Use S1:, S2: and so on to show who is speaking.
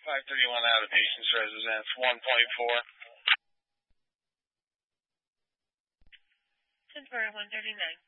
S1: 531 out of patient's residence, 1.4.
S2: Pittsburgh 139.